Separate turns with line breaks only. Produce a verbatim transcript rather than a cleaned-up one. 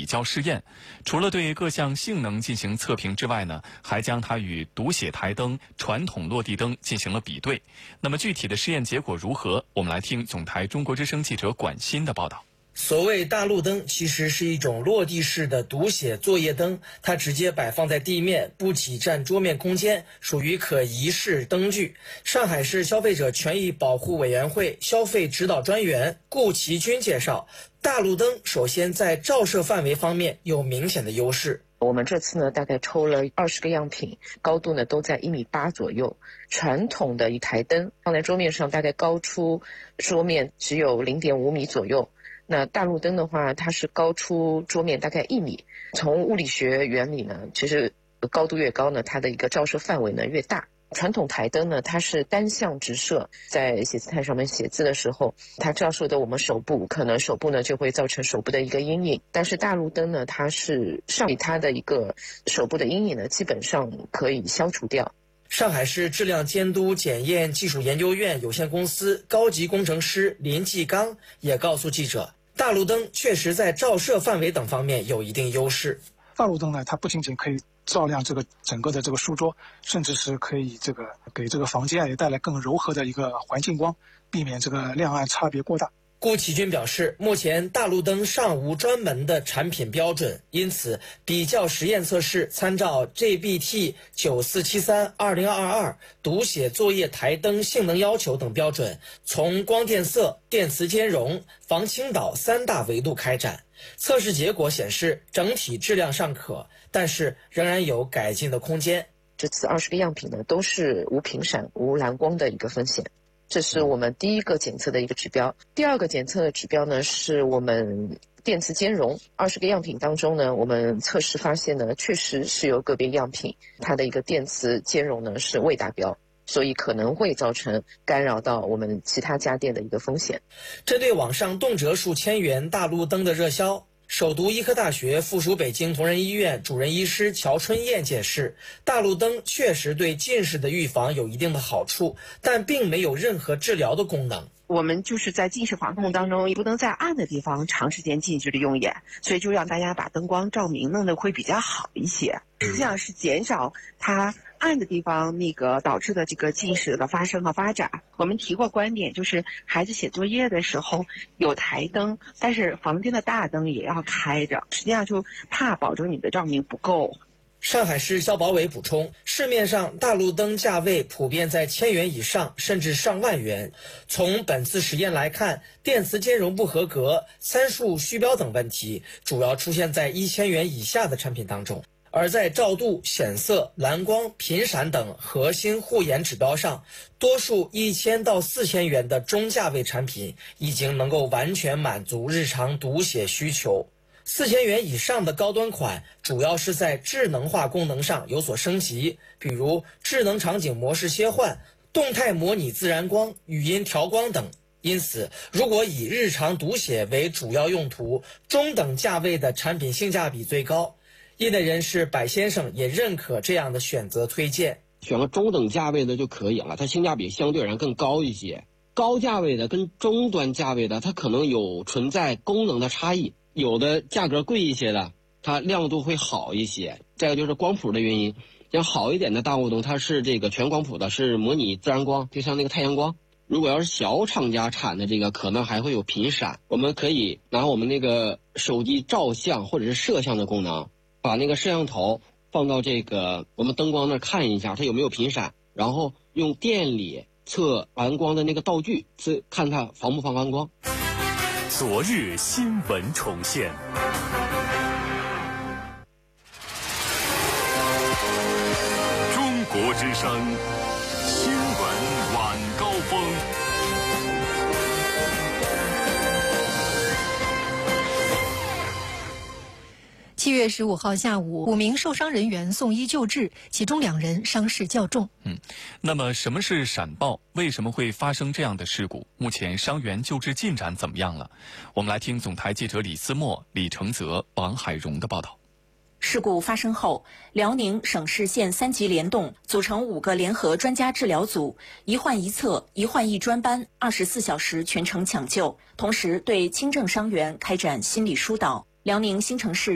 较试验。除了对各项性能进行测评之外呢，还将它与读写台灯、传统落地灯进行了比对。那么具体的试验结果如何？我们来听总台中国之声记者管欣的报道。
所谓大路灯其实是一种落地式的读写作业灯，它直接摆放在地面，不挤占桌面空间，属于可移式灯具。上海市消费者权益保护委员会消费指导专员顾其军介绍，大路灯首先在照射范围方面有明显的优势。
我们这次呢，大概抽了二十个样品，高度呢都在一米八左右。传统的一台灯放在桌面上，大概高出桌面只有零点五米左右。那大路灯的话，它是高出桌面大概一米。从物理学原理呢，其实高度越高呢，它的一个照射范围呢越大。传统台灯呢，它是单向直射，在写字台上面写字的时候，它照射的我们手部，可能手部呢就会造成手部的一个阴影。但是大路灯呢，它是上它的一个手部的阴影呢，基本上可以消除掉。
上海市质量监督检验技术研究院有限公司高级工程师林继刚也告诉记者，大路灯确实在照射范围等方面有一定优势。
大路灯呢，它不仅仅可以照亮这个整个的这个书桌，甚至是可以这个给这个房间也带来更柔和的一个环境光，避免这个亮暗差别过大。
顾其军表示，目前大路灯尚无专门的产品标准，因此比较实验测试参照 G B T 九四七三 二零二二 读写作业台灯性能要求等标准，从光电色、电磁兼容、防倾倒三大维度开展。测试结果显示，整体质量尚可，但是仍然有改进的空间。
这次二十个样品呢，都是无频闪、无蓝光的一个风险。这是我们第一个检测的一个指标。第二个检测的指标呢，是我们电磁兼容。二十个样品当中呢，我们测试发现呢，确实是有个别样品它的一个电磁兼容呢是未达标，所以可能会造成干扰到我们其他家电的一个风险。
针对网上动辄数千元大路灯的热销，首都医科大学附属北京同仁医院主任医师乔春燕解释，大路灯确实对近视的预防有一定的好处，但并没有任何治疗的功能。
我们就是在近视防控当中，不能在暗的地方长时间近距离用眼，所以就让大家把灯光照明弄得会比较好一些，实际上是减少它暗的地方那个导致的这个近视的发生和发展。我们提过观点，就是孩子写作业的时候有台灯，但是房间的大灯也要开着，实际上就怕保证你的照明不够。
上海市消保委补充，市面上大路灯价位普遍在千元以上，甚至上万元。从本次实验来看，电磁兼容不合格、参数虚标等问题主要出现在一千元以下的产品当中。而在照度、显色、蓝光、频闪等核心护眼指标上，多数一千到四千元的中价位产品已经能够完全满足日常读写需求。四千元以上的高端款主要是在智能化功能上有所升级，比如智能场景模式切换、动态模拟自然光、语音调光等。因此，如果以日常读写为主要用途，中等价位的产品性价比最高。业内人士柏先生也认可这样的选择推荐，
选个中等价位的就可以了，它性价比相对而言更高一些。高价位的跟中端价位的，它可能有存在功能的差异，有的价格贵一些的，它亮度会好一些。再一个就是光谱的原因，像好一点的大路灯，它是这个全光谱的，是模拟自然光，就像那个太阳光。如果要是小厂家产的这个，可能还会有频闪。我们可以拿我们那个手机照相或者是摄像的功能，把那个摄像头放到这个我们灯光那儿看一下，它有没有频闪，然后用电里测蓝光的那个道具，是看它防不防蓝光。
昨日新闻重现。中国之声新闻晚高峰。
七月十五号下午，五名受伤人员送医救治，其中两人伤势较重。
嗯，那么什么是闪爆？为什么会发生这样的事故？目前伤员救治进展怎么样了？我们来听总台记者李思墨、李承泽、王海荣的报道。
事故发生后，辽宁省市县三级联动组成五个联合专家治疗组，一患一测、一患一专班，二十四小时全程抢救，同时对轻症伤员开展心理疏导。辽宁新城市